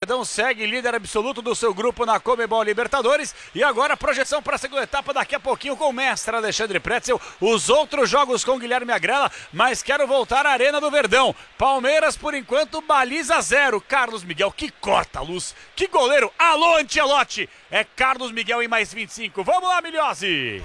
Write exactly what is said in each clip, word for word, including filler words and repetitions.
Verdão segue líder absoluto do seu grupo na Conmebol Libertadores. E agora a projeção para a segunda etapa daqui a pouquinho com o mestre Alexandre Pretzel. Os outros jogos com Guilherme Agrela, mas quero voltar à Arena do Verdão. Palmeiras, por enquanto, baliza zero. Carlos Miguel, que corta a luz. Que goleiro. Alô, Ancelotti. É Carlos Miguel em mais vinte e cinco. Vamos lá, Milhose.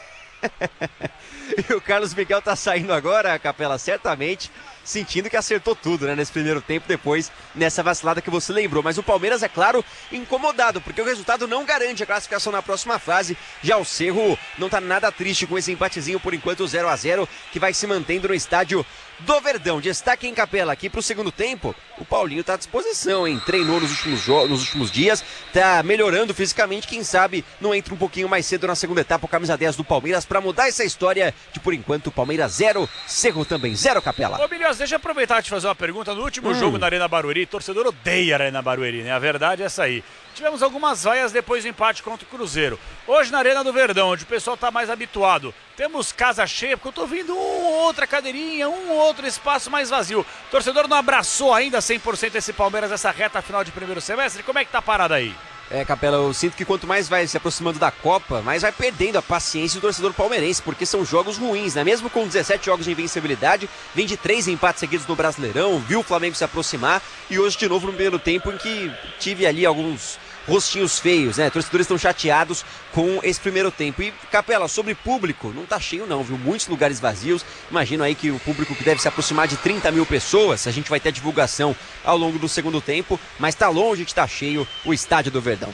E o Carlos Miguel tá saindo agora, Capela, certamente sentindo que acertou tudo, né, nesse primeiro tempo, depois nessa vacilada que você lembrou. Mas o Palmeiras, é claro, incomodado, porque o resultado não garante a classificação na próxima fase. Já o Cerro não tá nada triste com esse empatezinho, por enquanto zero a zero, que vai se mantendo no estádio do Verdão. Destaque em Capela aqui pro segundo tempo, o Paulinho tá à disposição, hein? Treinou nos últimos, nos últimos dias, tá melhorando fisicamente, quem sabe não entra um pouquinho mais cedo na segunda etapa, o camisa dez do Palmeiras, pra mudar essa história de, por enquanto, Palmeiras zero, Cerro também zero, Capela. Ô, Milhões, deixa eu aproveitar e te fazer uma pergunta. No último hum. jogo na Arena Barueri, torcedor odeia a Arena Barueri, né? A verdade é essa aí. Tivemos algumas vaias depois do empate contra o Cruzeiro. Hoje na Arena do Verdão, onde o pessoal tá mais habituado, temos casa cheia, porque eu tô vendo um outra cadeirinha, um outro espaço mais vazio. O torcedor não abraçou ainda cem por cento esse Palmeiras nessa reta final de primeiro semestre? Como é que tá a parada aí? É, Capela, eu sinto que quanto mais vai se aproximando da Copa, mais vai perdendo a paciência do torcedor palmeirense, porque são jogos ruins, né? Mesmo com dezessete jogos de invencibilidade, vem de três empates seguidos no Brasileirão, viu o Flamengo se aproximar, e hoje de novo no primeiro tempo em que tive ali alguns rostinhos feios, né? Torcedores estão chateados com esse primeiro tempo. E, Capela, sobre público, não tá cheio não, viu? Muitos lugares vazios. Imagino aí que o público que deve se aproximar de trinta mil pessoas, a gente vai ter a divulgação ao longo do segundo tempo, mas tá longe de estar cheio o estádio do Verdão.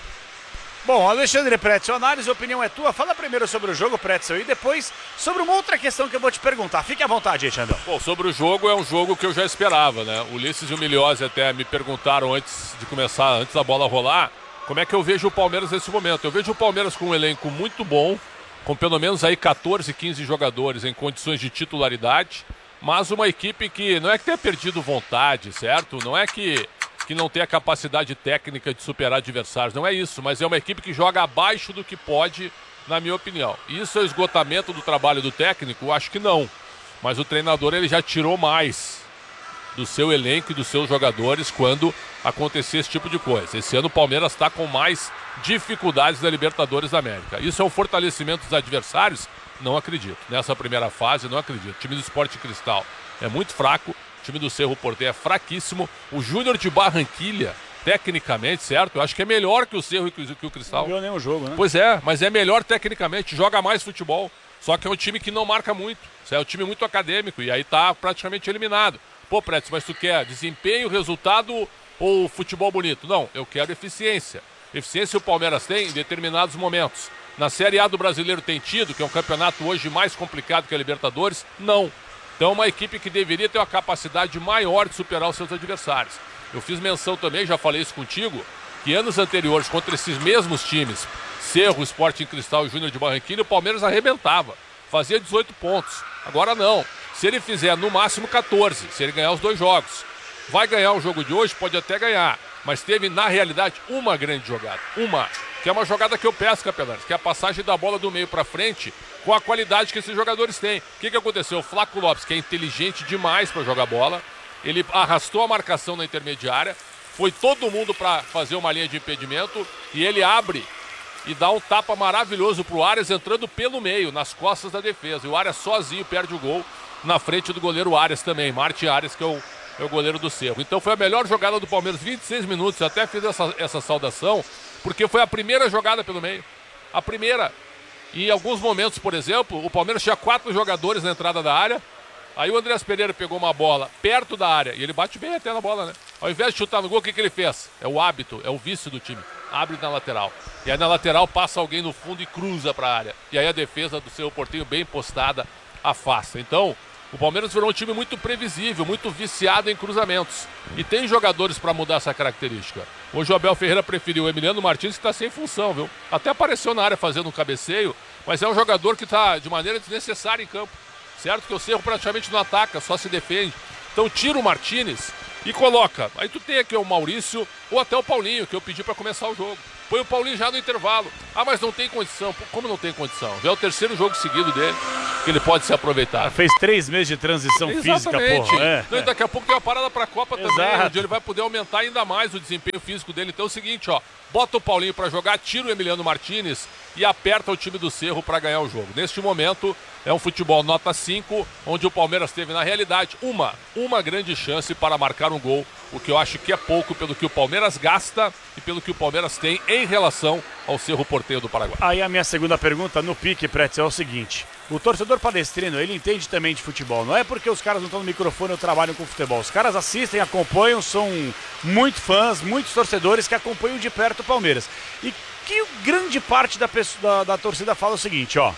Bom, Alexandre Pretzel, análise e opinião é tua. Fala primeiro sobre o jogo, Pretzel, e depois sobre uma outra questão que eu vou te perguntar. Fique à vontade aí, Xandão. Bom, sobre o jogo, é um jogo que eu já esperava, né? O Ulisses e o Milhose até me perguntaram antes de começar, antes da bola rolar, como é que eu vejo o Palmeiras nesse momento. Eu vejo o Palmeiras com um elenco muito bom, com pelo menos aí catorze, quinze jogadores em condições de titularidade, mas uma equipe que não é que tenha perdido vontade, certo? Não é que... que não tem a capacidade técnica de superar adversários, não é isso, mas é uma equipe que joga abaixo do que pode, na minha opinião. Isso é o esgotamento do trabalho do técnico? Eu acho que não, mas o treinador ele já tirou mais do seu elenco e dos seus jogadores quando acontecer esse tipo de coisa. Esse ano o Palmeiras está com mais dificuldades da Libertadores da América. Isso é um fortalecimento dos adversários? Não acredito. Nessa primeira fase, não acredito. O time do Sport Cristal é muito fraco. O time do Cerro Porteño é fraquíssimo. O Júnior de Barranquilha, tecnicamente, certo? Eu acho que é melhor que o Cerro e que o Cristal. Não viu nenhum jogo, né? Pois é, mas é melhor tecnicamente, joga mais futebol. Só que é um time que não marca muito. É um time muito acadêmico e aí tá praticamente eliminado. Pô, Pretz, mas tu quer desempenho, resultado ou futebol bonito? Não, eu quero eficiência. Eficiência o Palmeiras tem em determinados momentos. Na Série A do Brasileiro tem tido, que é um campeonato hoje mais complicado que a Libertadores? Não. Então é uma equipe que deveria ter uma capacidade maior de superar os seus adversários. Eu fiz menção também, já falei isso contigo, que anos anteriores contra esses mesmos times, Cerro, Sporting Cristal e Júnior de Barranquilla, o Palmeiras arrebentava, fazia dezoito pontos. Agora não, se ele fizer no máximo catorze, se ele ganhar os dois jogos, vai ganhar o jogo de hoje, pode até ganhar, mas teve na realidade uma grande jogada, uma, que é uma jogada que eu peço, Capelares, que é a passagem da bola do meio para frente, com a qualidade que esses jogadores têm. O que, que aconteceu? O Flaco Lopes, que é inteligente demais para jogar bola, ele arrastou a marcação na intermediária, foi todo mundo para fazer uma linha de impedimento e ele abre e dá um tapa maravilhoso pro Arias entrando pelo meio, nas costas da defesa. E o Arias sozinho perde o gol na frente do goleiro Arias também, Martin Arias, que é o, é o goleiro do Cerro. Então foi a melhor jogada do Palmeiras, vinte e seis minutos, eu até fiz essa, essa saudação, porque foi a primeira jogada pelo meio. A primeira. E em alguns momentos, por exemplo, o Palmeiras tinha quatro jogadores na entrada da área. Aí o Andreas Pereira pegou uma bola perto da área e ele bate bem até na bola, né? Ao invés de chutar no gol, o que, que ele fez? É o hábito, é o vício do time. Abre na lateral. E aí na lateral passa alguém no fundo e cruza para a área. E aí a defesa do Cerro Porteño bem postada afasta. Então, o Palmeiras virou um time muito previsível, muito viciado em cruzamentos. E tem jogadores para mudar essa característica. Hoje o Abel Ferreira preferiu o Emiliano Martins, que está sem função, viu? Até apareceu na área fazendo um cabeceio, mas é um jogador que está de maneira desnecessária em campo. Certo? Que o Cerro praticamente não ataca, só se defende. Então tira o Martins e coloca. Aí tu tem aqui o Maurício ou até o Paulinho, que eu pedi para começar o jogo. Põe o Paulinho já no intervalo. Ah, mas não tem condição. Como não tem condição? Já é o terceiro jogo seguido dele. que ele pode ser aproveitado. Fez três meses de transição física, porra. É. Não, e daqui a pouco tem uma parada pra Copa também, Exato. onde ele vai poder aumentar ainda mais o desempenho físico dele. Então é o seguinte, ó, bota o Paulinho pra jogar, tira o Emiliano Martinez e aperta o time do Cerro pra ganhar o jogo. Neste momento, é um futebol nota cinco, onde o Palmeiras teve, na realidade, uma, uma grande chance para marcar um gol, o que eu acho que é pouco pelo que o Palmeiras gasta e pelo que o Palmeiras tem em relação ao Cerro Porteño do Paraguai. Aí a minha segunda pergunta no pique, Pretzel, é o seguinte. O torcedor palestrino, ele entende também de futebol. Não é porque os caras não estão no microfone ou trabalham com futebol. Os caras assistem, acompanham, são muito fãs, muitos torcedores que acompanham de perto o Palmeiras. E que grande parte da, pessoa, da, da torcida fala o seguinte, ó.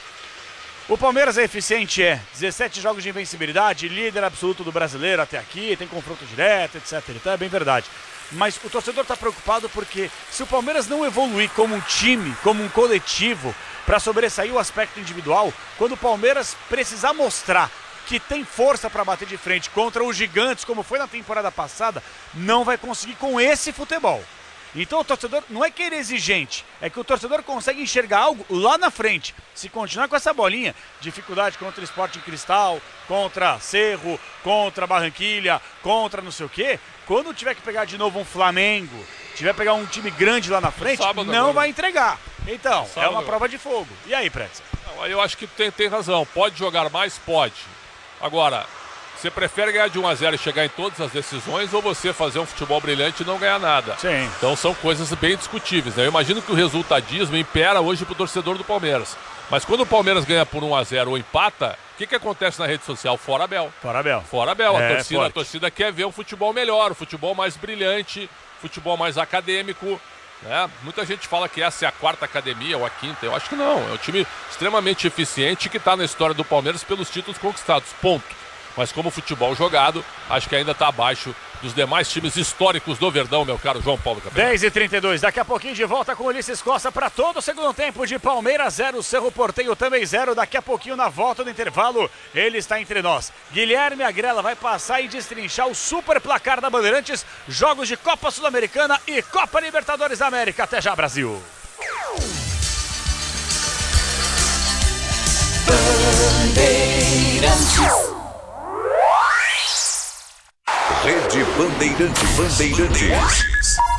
O Palmeiras é eficiente, é. dezessete jogos de invencibilidade, líder absoluto do brasileiro até aqui, tem confronto direto, etcétera. Então é bem verdade. Mas o torcedor está preocupado porque se o Palmeiras não evoluir como um time, como um coletivo, para sobressair o aspecto individual, quando o Palmeiras precisar mostrar que tem força para bater de frente contra os gigantes, como foi na temporada passada, não vai conseguir com esse futebol. Então o torcedor não é que ele é exigente, é que o torcedor consegue enxergar algo lá na frente. Se continuar com essa bolinha, dificuldade contra o Sporting Cristal, contra Cerro, contra Barranquilha, contra não sei o quê, quando tiver que pegar de novo um Flamengo, tiver que pegar um time grande lá na frente, Sábado não agora. vai entregar. Então, Sábado é uma agora. prova de fogo. E aí, Pretzel? Não, eu acho que tem, tem razão. Pode jogar mais? Pode. Agora, você prefere ganhar de um a zero e chegar em todas as decisões ou você fazer um futebol brilhante e não ganhar nada? Sim. Então são coisas bem discutíveis, né? Eu imagino que o resultadismo impera hoje pro torcedor do Palmeiras. Mas quando o Palmeiras ganha por um a zero ou empata, o que, que acontece na rede social? Fora Abel. Fora Abel. Fora Abel. É, a, torcida, a forte. torcida quer ver um futebol melhor, um futebol mais brilhante, futebol mais acadêmico. Né? Muita gente fala que essa é a quarta academia ou a quinta. Eu acho que não. É um time extremamente eficiente que está na história do Palmeiras pelos títulos conquistados. Ponto. Mas como futebol jogado, acho que ainda está abaixo dos demais times históricos do Verdão, meu caro João Paulo Capelão. dez e trinta e dois, daqui a pouquinho de volta com o Ulisses Costa para todo o segundo tempo de Palmeiras zero, Cerro Porteño também zero. Daqui a pouquinho na volta do intervalo, ele está entre nós. Guilherme Agrela vai passar e destrinchar o super placar da Bandeirantes, jogos de Copa Sul-Americana e Copa Libertadores da América. Até já, Brasil! Bandeirantes. Rede Bandeirantes. Bandeirantes.